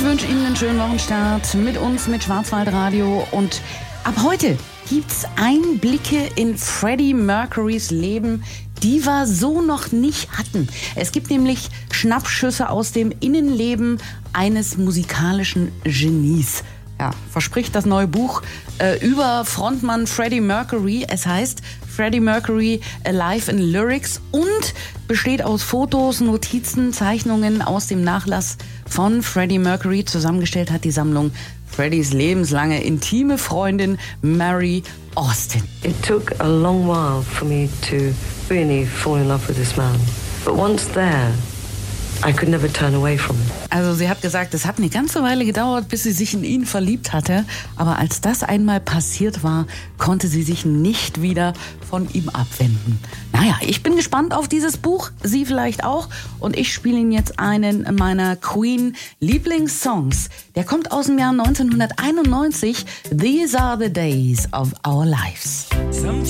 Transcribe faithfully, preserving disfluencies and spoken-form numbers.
wünsche Ihnen einen schönen Wochenstart mit uns, mit Schwarzwaldradio. Und ab heute gibt's Einblicke in Freddie Mercurys Leben, die wir so noch nicht hatten. Es gibt nämlich Schnappschüsse aus dem Innenleben eines musikalischen Genies. Ja, verspricht das neue Buch äh, über Frontmann Freddie Mercury. Es heißt Freddie Mercury Alive in Lyrics und besteht aus Fotos, Notizen, Zeichnungen aus dem Nachlass von Freddie Mercury. Zusammengestellt hat die Sammlung Freddies lebenslange intime Freundin Mary Austin. It took a long while for me to really fall in love with this man. But once there, I could never turn away from him. Also sie hat gesagt, es hat eine ganze Weile gedauert, bis sie sich in ihn verliebt hatte. Aber als das einmal passiert war, konnte sie sich nicht wieder von ihm abwenden. Naja, ich bin gespannt auf dieses Buch. Sie vielleicht auch. Und ich spiele Ihnen jetzt einen meiner Queen-Lieblingssongs. Der kommt aus dem Jahr neunzehnhunderteinundneunzig. These are the days of our lives.